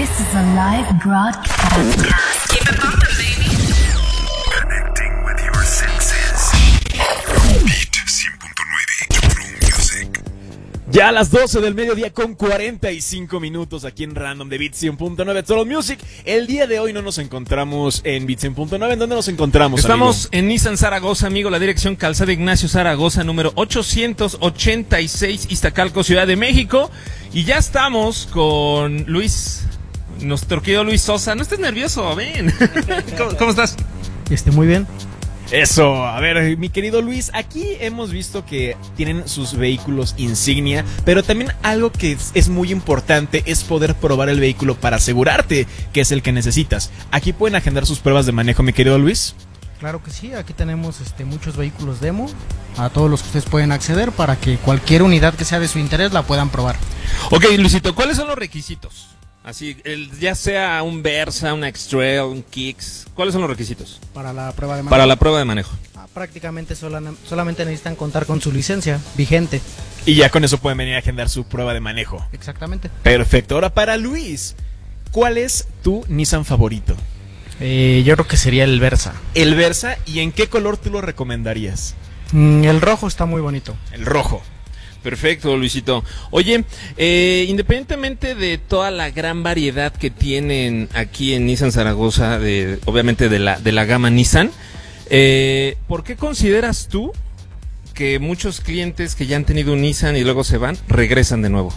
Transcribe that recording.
This is a live broadcast. Keep it bumping, baby. Connecting with your senses. Beat 100.9 True Music. Ya a las 12 del mediodía con 45 minutos aquí en Random de Beat 100.9 True Music. El día de hoy no nos encontramos en Beat 100.9. ¿En dónde nos encontramos, Estamos amigo? en Nissan Zaragoza, amigo, la dirección Calzada Ignacio Zaragoza, número 886, Iztacalco, Ciudad de México. Y ya estamos con Luis, nuestro querido Luis Sosa. No estés nervioso, ven. ¿Cómo estás? Muy bien. Eso, a ver, mi querido Luis, aquí hemos visto que tienen sus vehículos insignia, pero también algo que es muy importante es poder probar el vehículo para asegurarte que es el que necesitas. Aquí pueden agendar sus pruebas de manejo, mi querido Luis. Claro que sí, aquí tenemos muchos vehículos demo, a todos los que ustedes pueden acceder para que cualquier unidad que sea de su interés la puedan probar. Ok, Luisito, ¿cuáles son los requisitos? Así, ya sea un Versa, un X-Trail, un Kicks, ¿cuáles son los requisitos? Para la prueba de manejo. Para la prueba de manejo. Prácticamente solamente necesitan contar con su licencia vigente. Y ya con eso pueden venir a agendar su prueba de manejo. Exactamente. Perfecto, ahora para Luis, ¿cuál es tu Nissan favorito? Yo creo que sería el Versa. El Versa, ¿y en qué color tú lo recomendarías? El rojo está muy bonito. El rojo. Perfecto, Luisito. Oye, independientemente de toda la gran variedad que tienen aquí en Nissan Zaragoza, obviamente de la gama Nissan, ¿por qué consideras tú que muchos clientes que ya han tenido un Nissan y luego se van, regresan de nuevo?